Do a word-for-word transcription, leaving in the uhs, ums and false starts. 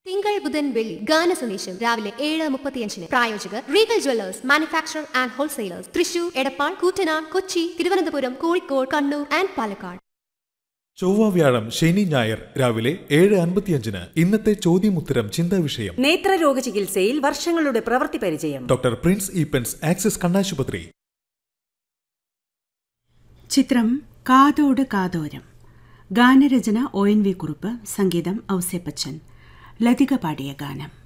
തിങ്കൾ ബുധൻ വെള്ളി ഗാന സന്ദേശം രാവിലെ ഏഴ് മുപ്പത്തിയഞ്ചിന്. പ്രായോജകർ Regal Jewellers, manufacture and wholesalers, Thrissur, Edappal, Koottanad, Kochi, Thiruvananthapuram, Kozhikode, Kannur and Palakkad. ചൊവ്വ, വ്യാഴം, ശനി, ഞായർ രാവിലെ ഏഴ് അൻപത്തിയഞ്ചിന് ഇന്നത്തെ ചോദ്യമുത്തരം ചിന്താ വിഷയം. നേത്രരോഗ ചികിത്സയിൽ വർഷങ്ങളുടെ പ്രവൃത്തി പരിചയം. ഡോക്ടർ പ്രിൻസ് ഈപ്പൻസ്, ആക്സിസ് കണ്ണാശുപത്രി. ചിത്രം കാതോട് കാതോരം. ഗാനരചന ഒ എൻ വി കുറുപ്പ്, സംഗീതം ഔസേപ്പച്ചൻ. ലതിക പാടിയ ഗാനം.